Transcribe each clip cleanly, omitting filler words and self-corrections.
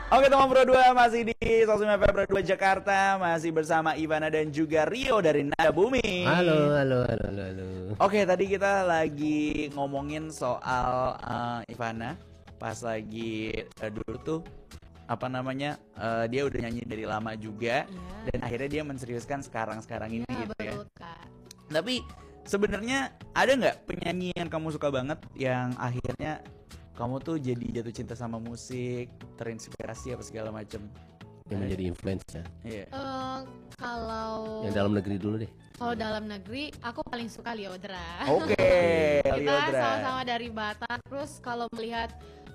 Oke teman Pro 2 masih di Sosmed Pro 2 Jakarta. Masih bersama Ivana dan juga Rio dari Nada Bumi. Halo. Oke tadi kita lagi ngomongin soal Ivana. Pas lagi dulu tuh dia udah nyanyi dari lama juga. Dan akhirnya dia menseriuskan sekarang ini gitu ya. Betul, Kak. Tapi sebenarnya ada nggak penyanyi yang kamu suka banget yang akhirnya kamu tuh jadi jatuh cinta sama musik, terinspirasi apa segala macam? Yang menjadi influence ya. Iya. Kalau Yang dalam negeri dulu deh. Kalau dalam negeri, aku paling suka Lyodra. Oke, Kita Lyodra. sama-sama dari Batak. Terus kalau melihat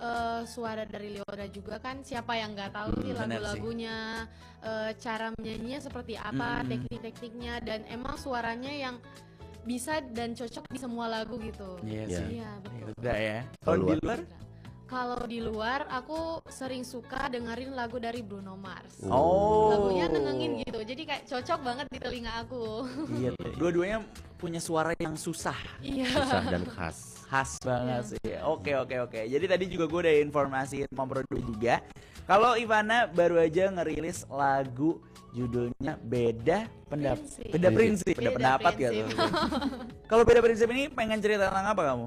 suara dari Lyodra juga kan, siapa yang nggak tahu sih benar lagu-lagunya, cara menyanyinya seperti apa, teknik-tekniknya, dan emang suaranya yang bisa dan cocok di semua lagu gitu. Iya Iya. sih. Iya, betul. Udah ya. Kalau Kalau di luar? luar? Kalau di luar, aku sering suka dengerin lagu dari Bruno Mars. Oh. Lagunya nenangin gitu, jadi kayak cocok banget di telinga aku. Iya. Dua-duanya punya suara yang susah, Iya. Susah dan khas. khas banget sih. Oke. Jadi tadi juga gue udah informasiin Memprodu juga. Kalau Ivana baru aja ngerilis lagu judulnya Beda Pendapat. Prinsip. Beda Prinsip. Beda Beda pendapat Prinsip. gitu. Kalau Beda Prinsip ini pengen cerita tentang apa kamu?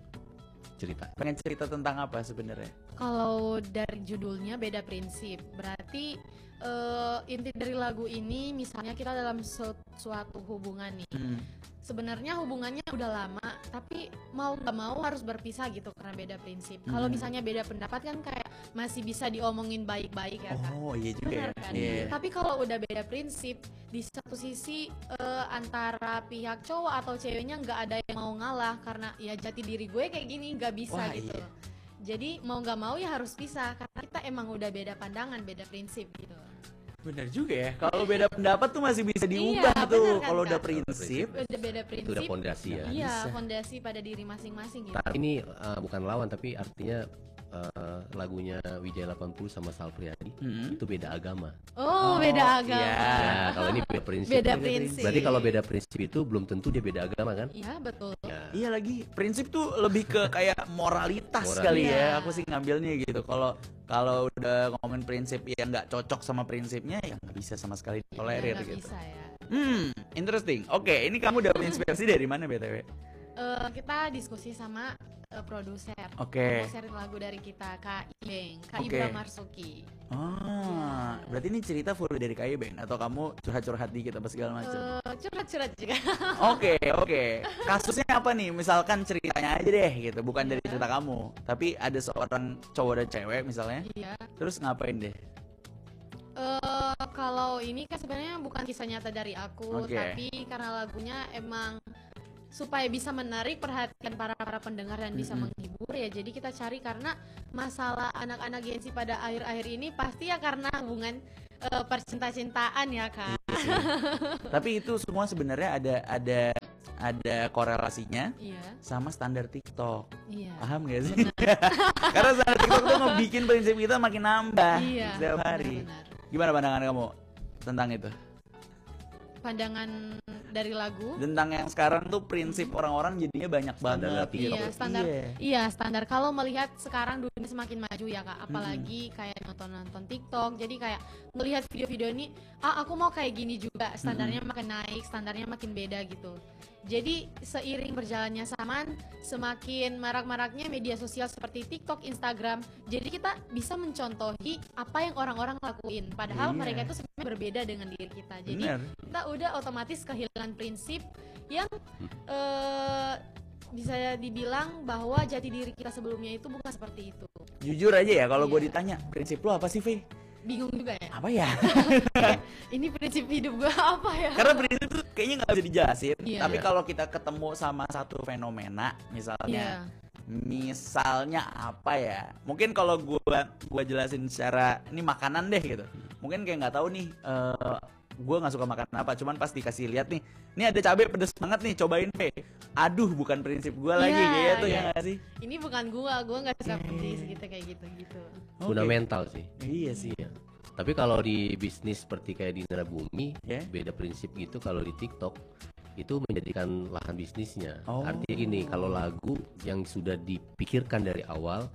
Cerita. Pengen cerita tentang apa sebenarnya? Kalau dari judulnya Beda Prinsip, berarti inti dari lagu ini misalnya kita dalam suatu hubungan nih. Sebenarnya hubungannya udah lama, tapi mau nggak mau harus berpisah gitu karena beda prinsip. Kalau misalnya beda pendapat kan kayak masih bisa diomongin baik-baik ya kan. Oh iya juga Benar ya. kan? Iya. Tapi kalau udah beda prinsip, di satu sisi antara pihak cowok atau ceweknya nggak ada yang mau ngalah karena ya jati diri gue kayak gini nggak bisa Wah, gitu. iya. Jadi mau nggak mau ya harus pisah karena kita emang udah beda pandangan, beda prinsip gitu. Bener juga ya. Kalau beda pendapat tuh masih bisa diubah Iya, tuh. bener kan, Kalau udah Kak? prinsip. Udah beda prinsip. Itu udah fondasi ya. Iya, bisa. fondasi pada diri masing-masing gitu. Tapi ini bukan lawan, tapi artinya lagunya Wijaya 80 sama Sal Priadi itu beda agama. Oh, beda agama. iya. Ya, kalau ini beda prinsip. Beda prinsip. Berarti kalau beda prinsip itu belum tentu dia beda agama kan? Iya, betul. Ya. Iya lagi, prinsip tuh lebih ke kayak moralitas Moral. kali Iya. ya. Aku sih ngambilnya gitu. Kalau udah ngomongin prinsip yang nggak cocok sama prinsipnya, ya nggak bisa sama sekali ditolerir Nggak gitu. bisa ya. Interesting. Oke, ini kamu dapat inspirasi dari mana BTW? Kita diskusi sama produser. Oke. Produser lagu dari kita, Kak Ibeng, Kak Oke. Ibra Marsuki. Berarti ini cerita full dari Kak Ben atau kamu curhat-curhat dikit apa segala macam? Curhat-curhat juga. Oke. Kasusnya apa nih? Misalkan ceritanya aja deh gitu, bukan dari cerita kamu. Tapi ada seorang cowok dan cewek misalnya. Iya. Terus ngapain deh? Kalau ini kan sebenarnya bukan kisah nyata dari aku, Oke. tapi karena lagunya emang supaya bisa menarik perhatian para pendengar dan bisa menghibur ya. Jadi kita cari karena masalah anak-anak Gen Z pada akhir-akhir ini pasti ya karena hubungan percinta-cintaan ya Kak. Tapi itu semua sebenarnya ada korelasinya Iya. sama standar TikTok. Iya. Paham gak sih? Karena standar TikTok tuh ngebikin prinsip kita makin nambah Iya. setiap hari. benar-benar. Gimana pandangan kamu tentang itu? Pandangan dari lagu. Tentang yang sekarang tuh prinsip orang-orang jadinya banyak Standar banget TikTok. gitu. Iya, standar. Iya. Iya, standar. Kalau melihat sekarang dunia semakin maju ya Kak, apalagi kayak nonton TikTok. Jadi kayak melihat video-video ini, aku mau kayak gini juga. Standarnya makin naik, standarnya makin beda gitu. Jadi seiring berjalannya zaman, semakin marak-maraknya media sosial seperti TikTok, Instagram. Jadi kita bisa mencontohi apa yang orang-orang lakuin. Padahal Iya. mereka itu sebenarnya berbeda dengan diri kita. Jadi Bener. kita udah otomatis kehilangan prinsip yang bisa dibilang bahwa jati diri kita sebelumnya itu bukan seperti itu. Jujur aja ya, kalau gue Iya. ditanya prinsip lu apa sih, Fe? Bingung juga ya. Apa ya? Ini prinsip hidup gue apa ya? Karena prinsip tuh kayaknya nggak bisa dijelasin. Iya. Tapi kalau kita ketemu sama satu fenomena, misalnya, misalnya apa ya? Mungkin kalau gua jelasin secara ini makanan deh gitu. Mungkin kayak nggak tahu nih. Gue nggak suka makan apa, cuman pas dikasih lihat nih, ini ada cabai pedes banget nih, cobain Fe. Aduh, bukan prinsip gue lagi Iya, gitu iya. ya nggak sih? Ini bukan gue nggak suka pedes gitu kayak gitu. Oke. Fundamental sih. Iya sih. Iya. Tapi kalau di bisnis seperti kayak di Nada Bumi, Ya. beda prinsip gitu. Kalau di TikTok itu menjadikan lahan bisnisnya. Oh. Artinya gini, kalau lagu yang sudah dipikirkan dari awal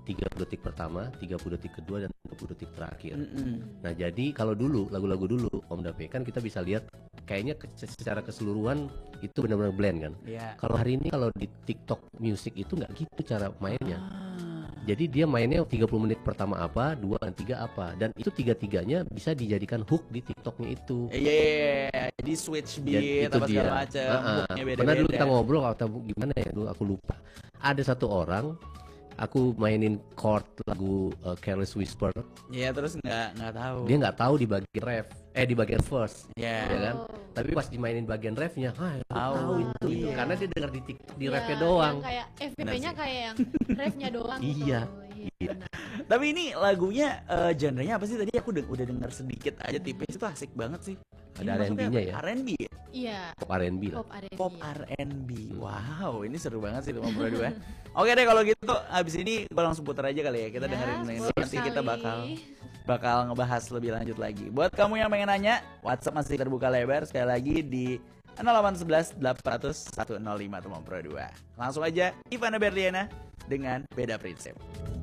30 detik pertama, 30 detik kedua, dan 30 detik terakhir. Nah jadi kalau dulu lagu-lagu dulu Om Dape kan kita bisa lihat kayaknya secara keseluruhan itu benar-benar blend kan. Kalau hari ini kalau di TikTok Music itu nggak gitu cara mainnya. Jadi dia mainnya 30 menit pertama apa, 2 dan 3 apa, dan itu tiga-tiganya bisa dijadikan hook di TikToknya itu. Iya, jadi switch beat apa segala macam. Hooknya beda-beda. Pernah dulu kita ngobrol atau gimana ya, dulu aku lupa. Ada satu orang, aku mainin chord lagu Careless Whisper. Iya, terus nggak tahu. Dia nggak tahu di bagian ref, di bagian verse, ya kan? Tapi pas dimainin bagian refnya, tahu itu, iya. karena dia dengar di TikTok di refnya doang. Kayak FVP-nya kayak yang refnya doang. Iya. Iya. Tapi ini lagunya genrenya apa sih? Tadi aku udah dengar sedikit aja tipis, itu asik banget sih. Ada R&B-nya ya? R&B ya? Iya. Pop R&B lah. Pop R&B. Wow, ini seru banget sih 52. Oke deh kalau gitu, abis ini gue langsung putar aja kali ya. Kita dengerin nanti kita bakal ngebahas lebih lanjut lagi. Buat kamu yang pengen nanya, WhatsApp masih terbuka lebar sekali lagi di 0811 800 105 teman Pro 2. Langsung aja Ivana Berliana dengan Beda Prinsip.